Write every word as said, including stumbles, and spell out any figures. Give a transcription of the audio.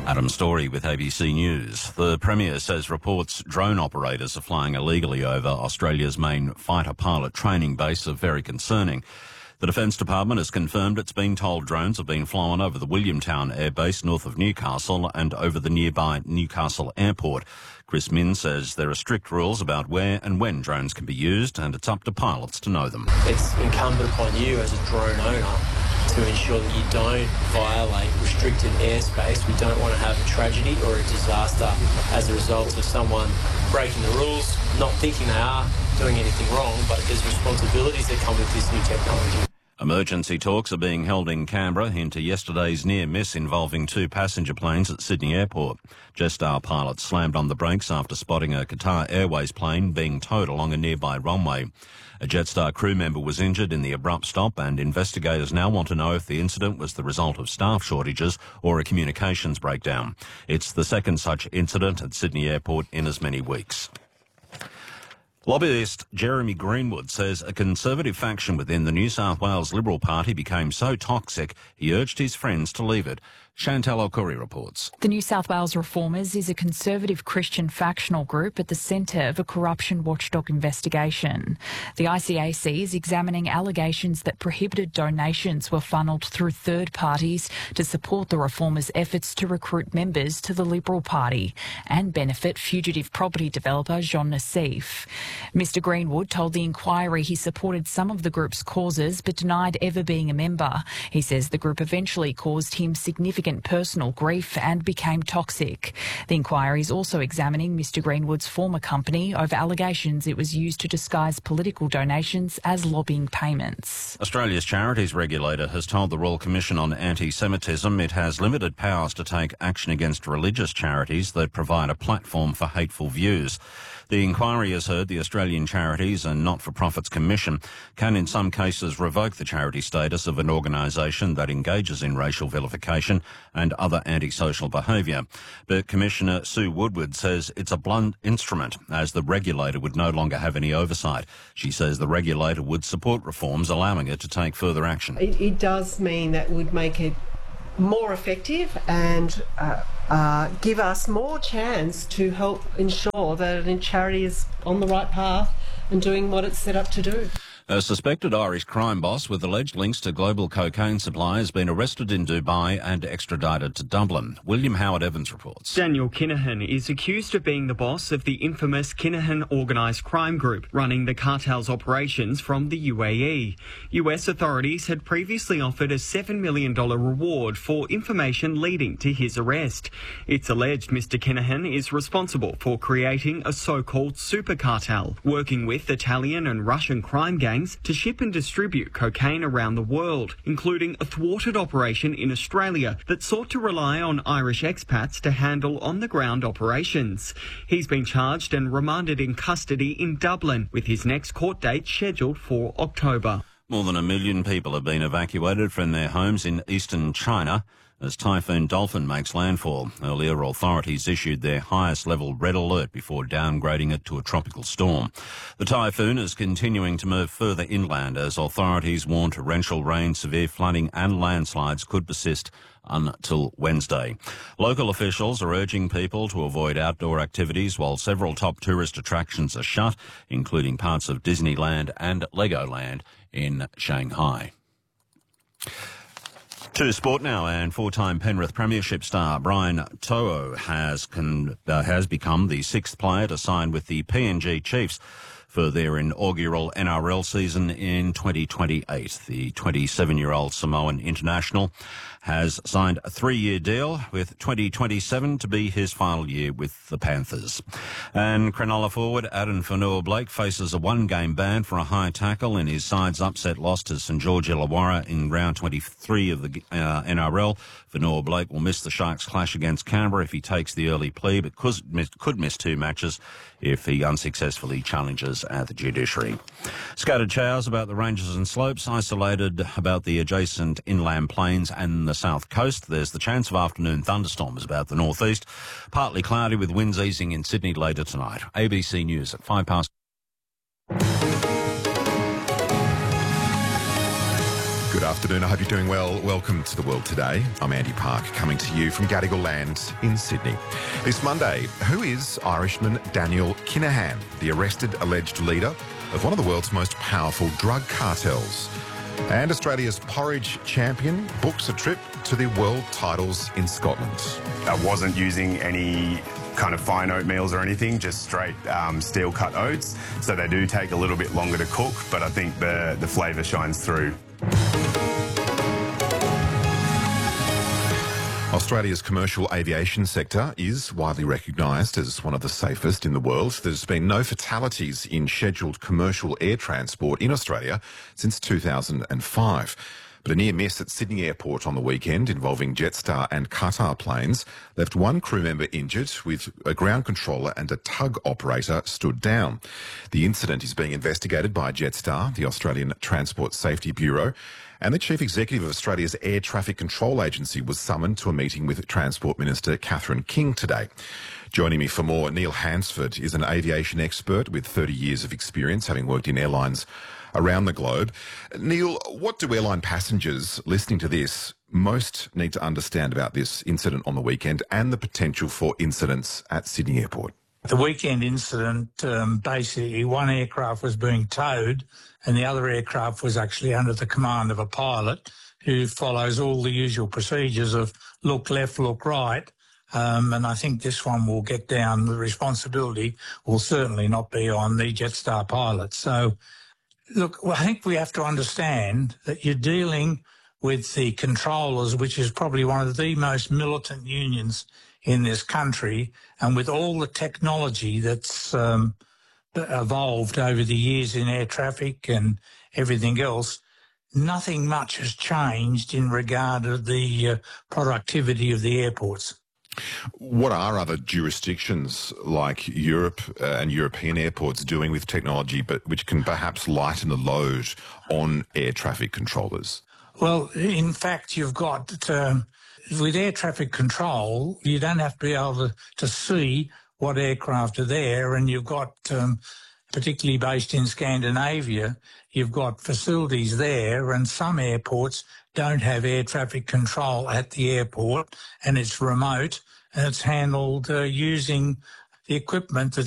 Adam Story with A B C News. The Premier says reports drone operators are flying illegally over Australia's main fighter pilot training base are very concerning. The Defence Department has confirmed it's been told drones have been flown over the Williamtown Air Base north of Newcastle and over the nearby Newcastle Airport. Chris Min says there are strict rules about where and when drones can be used, and it's up to pilots to know them. It's incumbent upon you as a drone owner to ensure that you don't violate restricted airspace. We don't want to have a tragedy or a disaster as a result of someone breaking the rules, not thinking they are doing anything wrong, but there's responsibilities that come with this new technology. Emergency talks are being held in Canberra into yesterday's near miss involving two passenger planes at Sydney Airport. Jetstar pilots slammed on the brakes after spotting a Qatar Airways plane being towed along a nearby runway. A Jetstar crew member was injured in the abrupt stop, and investigators now want to know if the incident was the result of staff shortages or a communications breakdown. It's the second such incident at Sydney Airport in as many weeks. Lobbyist Jeremy Greenwood says a Conservative faction within the New South Wales Liberal Party became so toxic he urged his friends to leave it. Chantal Okuri reports. The New South Wales Reformers is a Conservative Christian factional group at the centre of a corruption watchdog investigation. The I C A C is examining allegations that prohibited donations were funneled through third parties to support the Reformers' efforts to recruit members to the Liberal Party and benefit fugitive property developer Jean Nassif. Mister Greenwood told the inquiry he supported some of the group's causes but denied ever being a member. He says the group eventually caused him significant personal grief and became toxic. The inquiry is also examining Mister Greenwood's former company over allegations it was used to disguise political donations as lobbying payments. Australia's charities regulator has told the Royal Commission on Anti-Semitism it has limited powers to take action against religious charities that provide a platform for hateful views. The inquiry has heard the Australian Charities and Not-for-Profits Commission can in some cases revoke the charity status of an organisation that engages in racial vilification and other antisocial behaviour. But Commissioner Sue Woodward says it's a blunt instrument, as the regulator would no longer have any oversight. She says the regulator would support reforms allowing it to take further action. It, it does mean that would make it more effective and uh, uh, give us more chance to help ensure that a charity is on the right path and doing what it's set up to do. A suspected Irish crime boss with alleged links to global cocaine supply has been arrested in Dubai and extradited to Dublin. William Howard Evans reports. Daniel Kinahan is accused of being the boss of the infamous Kinahan organised crime group running the cartel's operations from the U A E. U S authorities had previously offered a seven million dollars reward for information leading to his arrest. It's alleged Mister Kinahan is responsible for creating a so-called super cartel, working with Italian and Russian crime gangs to ship and distribute cocaine around the world, including a thwarted operation in Australia that sought to rely on Irish expats to handle on-the-ground operations. He's been charged and remanded in custody in Dublin, with his next court date scheduled for October. More than a million people have been evacuated from their homes in eastern China as Typhoon Dolphin makes landfall. Earlier, authorities issued their highest level red alert before downgrading it to a tropical storm. The typhoon is continuing to move further inland as authorities warn torrential rain, severe flooding and landslides could persist until Wednesday. Local officials are urging people to avoid outdoor activities while several top tourist attractions are shut, including parts of Disneyland and Legoland in Shanghai. To sport now, and four-time Penrith Premiership star Brian To'o has con- uh, has become the sixth player to sign with the P N G Chiefs for their inaugural N R L season in twenty twenty-eight. The twenty-seven-year-old Samoan international has signed a three-year deal with twenty twenty-seven to be his final year with the Panthers. And Cronulla forward Adam Fonua-Blake faces a one-game ban for a high tackle in his side's upset loss to St George Illawarra in round twenty-three of the uh, N R L. Fonua-Blake will miss the Sharks' clash against Canberra if he takes the early plea, but could miss, could miss two matches if he unsuccessfully challenges at the judiciary. Scattered showers about the ranges and slopes, isolated about the adjacent inland plains and the south coast. There's the chance of afternoon thunderstorms about the northeast. Partly cloudy with winds easing in Sydney later tonight. A B C News at five past. Good afternoon. I hope you're doing well. Welcome to The World Today. I'm Andy Park, coming to you from Gadigal Land in Sydney. This Monday, who is Irishman Daniel Kinahan, the arrested alleged leader of one of the world's most powerful drug cartels? And Australia's porridge champion books a trip to the world titles in Scotland. I wasn't using any kind of fine oatmeals or anything, just straight um, steel cut oats. So they do take a little bit longer to cook, but I think the, the flavour shines through. Australia's commercial aviation sector is widely recognised as one of the safest in the world. There's been no fatalities in scheduled commercial air transport in Australia since two thousand five. But a near miss at Sydney Airport on the weekend involving Jetstar and Qatar planes left one crew member injured, with a ground controller and a tug operator stood down. The incident is being investigated by Jetstar, the Australian Transport Safety Bureau, and the Chief Executive of Australia's Air Traffic Control Agency was summoned to a meeting with Transport Minister Catherine King today. Joining me for more, Neil Hansford is an aviation expert with thirty years of experience, having worked in airlines around the globe. Neil, what do airline passengers listening to this most need to understand about this incident on the weekend and the potential for incidents at Sydney Airport? The weekend incident, um, basically one aircraft was being towed and the other aircraft was actually under the command of a pilot who follows all the usual procedures of look left, look right. Um, and I think this one will get down. The responsibility will certainly not be on the Jetstar pilot. So, look, I think we have to understand that you're dealing with the controllers, which is probably one of the most militant unions in this country, and with all the technology that's um, evolved over the years in air traffic and everything else, nothing much has changed in regard to the uh, productivity of the airports. What are other jurisdictions like Europe uh, and European airports doing with technology, but which can perhaps lighten the load on air traffic controllers? Well, in fact, you've got, um, with air traffic control, you don't have to be able to, to see what aircraft are there, and you've got, um, particularly based in Scandinavia, you've got facilities there, and some airports don't have air traffic control at the airport, and it's remote, and it's handled uh, using the equipment that's